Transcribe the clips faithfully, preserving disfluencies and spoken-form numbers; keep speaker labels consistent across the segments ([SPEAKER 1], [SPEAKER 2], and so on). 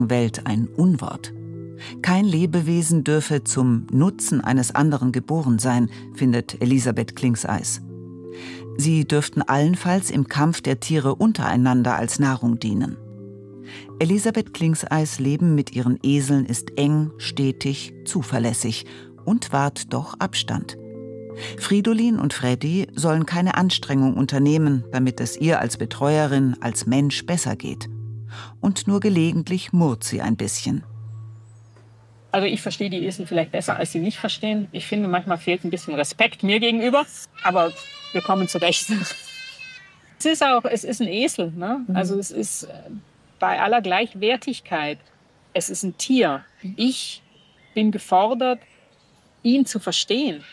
[SPEAKER 1] Welt ein Unwort. Kein Lebewesen dürfe zum Nutzen eines anderen geboren sein, findet Elisabeth Klingseis. Sie dürften allenfalls im Kampf der Tiere untereinander als Nahrung dienen. Elisabeth Klingseis Leben mit ihren Eseln ist eng, stetig, zuverlässig und wahrt doch Abstand. Fridolin und Freddy sollen keine Anstrengung unternehmen, damit es ihr als Betreuerin, als Mensch besser geht. Und nur gelegentlich murrt sie ein bisschen.
[SPEAKER 2] Also ich verstehe die Esel vielleicht besser, als sie nicht verstehen. Ich finde, manchmal fehlt ein bisschen Respekt mir gegenüber, aber wir kommen zurecht. Es ist auch, es ist ein Esel, ne? Also es ist bei aller Gleichwertigkeit, es ist ein Tier. Ich bin gefordert, ihn zu verstehen.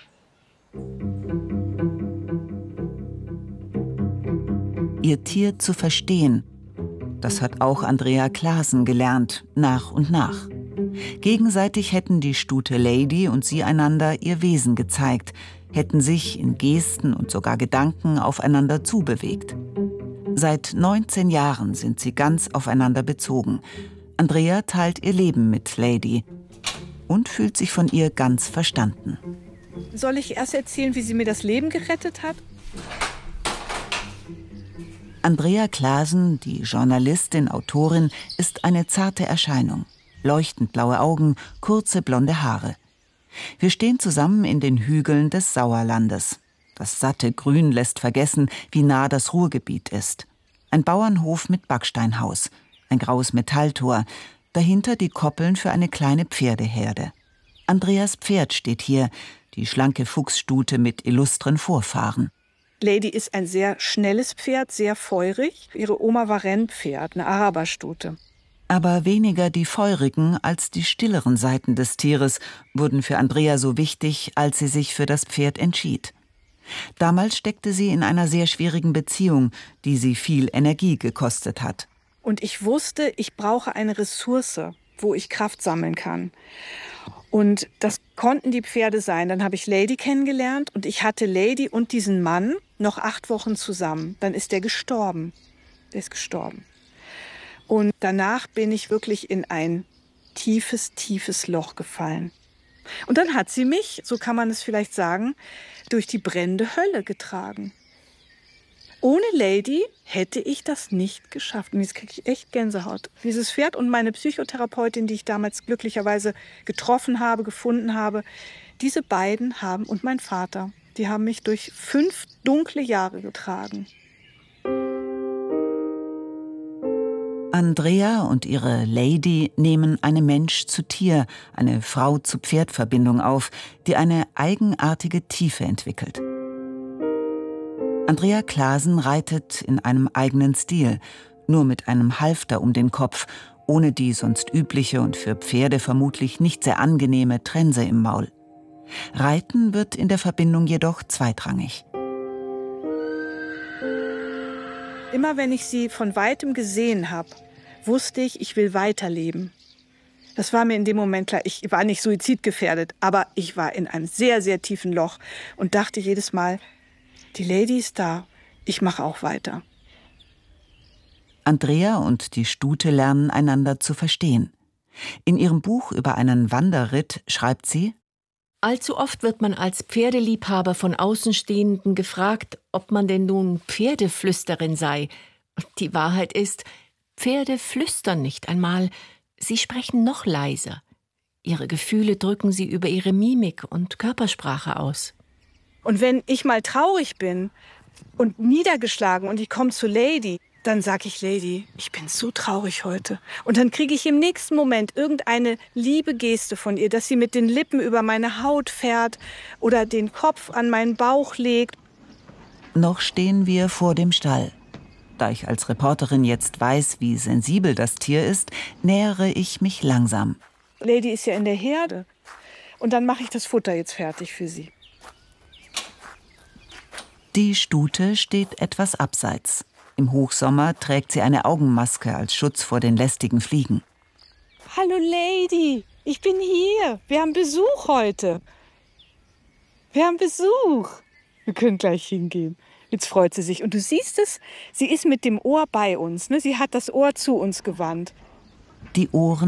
[SPEAKER 1] Ihr Tier zu verstehen, das hat auch Andrea Clasen gelernt, nach und nach. Gegenseitig hätten die Stute Lady und sie einander ihr Wesen gezeigt, hätten sich in Gesten und sogar Gedanken aufeinander zubewegt. Seit neunzehn Jahren sind sie ganz aufeinander bezogen. Andrea teilt ihr Leben mit Lady und fühlt sich von ihr ganz verstanden.
[SPEAKER 3] Soll ich erst erzählen, wie sie mir das Leben gerettet hat?
[SPEAKER 1] Andrea Clasen, die Journalistin, Autorin, ist eine zarte Erscheinung. Leuchtend blaue Augen, kurze blonde Haare. Wir stehen zusammen in den Hügeln des Sauerlandes. Das satte Grün lässt vergessen, wie nah das Ruhrgebiet ist. Ein Bauernhof mit Backsteinhaus, ein graues Metalltor, dahinter die Koppeln für eine kleine Pferdeherde. Andreas Pferd steht hier, die schlanke Fuchsstute mit illustren Vorfahren.
[SPEAKER 3] Lady ist ein sehr schnelles Pferd, sehr feurig. Ihre Oma war Rennpferd, eine Araberstute.
[SPEAKER 1] Aber weniger die feurigen als die stilleren Seiten des Tieres wurden für Andrea so wichtig, als sie sich für das Pferd entschied. Damals steckte sie in einer sehr schwierigen Beziehung, die sie viel Energie gekostet hat.
[SPEAKER 3] Und ich wusste, ich brauche eine Ressource, wo ich Kraft sammeln kann. Und das konnten die Pferde sein. Dann habe ich Lady kennengelernt und ich hatte Lady und diesen Mann noch acht Wochen zusammen. Dann ist der gestorben. Der ist gestorben. Und danach bin ich wirklich in ein tiefes, tiefes Loch gefallen. Und dann hat sie mich, so kann man es vielleicht sagen, durch die brennende Hölle getragen. Ohne Lady hätte ich das nicht geschafft. Und jetzt kriege ich echt Gänsehaut. Dieses Pferd und meine Psychotherapeutin, die ich damals glücklicherweise getroffen habe, gefunden habe, diese beiden haben, und mein Vater, die haben mich durch fünf dunkle Jahre getragen.
[SPEAKER 1] Andrea und ihre Lady nehmen eine Mensch-zu-Tier-, eine Frau-zu-Pferd-Verbindung auf, die eine eigenartige Tiefe entwickelt. Andrea Clasen reitet in einem eigenen Stil, nur mit einem Halfter um den Kopf, ohne die sonst übliche und für Pferde vermutlich nicht sehr angenehme Trense im Maul. Reiten wird in der Verbindung jedoch zweitrangig.
[SPEAKER 3] Immer wenn ich sie von weitem gesehen habe, wusste ich, ich will weiterleben. Das war mir in dem Moment klar. Ich war nicht suizidgefährdet, aber ich war in einem sehr, sehr tiefen Loch und dachte jedes Mal, die Lady ist da, ich mache auch weiter.
[SPEAKER 1] Andrea und die Stute lernen einander zu verstehen. In ihrem Buch über einen Wanderritt schreibt sie:
[SPEAKER 4] Allzu oft wird man als Pferdeliebhaber von Außenstehenden gefragt, ob man denn nun Pferdeflüsterin sei. Die Wahrheit ist, Pferde flüstern nicht einmal, sie sprechen noch leiser. Ihre Gefühle drücken sie über ihre Mimik und Körpersprache aus.
[SPEAKER 3] Und wenn ich mal traurig bin und niedergeschlagen und ich komme zu Lady, dann sage ich, Lady, ich bin so traurig heute. Und dann kriege ich im nächsten Moment irgendeine liebe Geste von ihr, dass sie mit den Lippen über meine Haut fährt oder den Kopf an meinen Bauch legt.
[SPEAKER 1] Noch stehen wir vor dem Stall. Da ich als Reporterin jetzt weiß, wie sensibel das Tier ist, nähere ich mich langsam.
[SPEAKER 3] Lady ist ja in der Herde. Und dann mache ich das Futter jetzt fertig für sie.
[SPEAKER 1] Die Stute steht etwas abseits. Im Hochsommer trägt sie eine Augenmaske als Schutz vor den lästigen Fliegen.
[SPEAKER 3] Hallo Lady, ich bin hier. Wir haben Besuch heute. Wir haben Besuch. Wir können gleich hingehen. Jetzt freut sie sich. Und du siehst es, sie ist mit dem Ohr bei uns. Ne? Sie hat das Ohr zu uns gewandt.
[SPEAKER 1] Die Ohren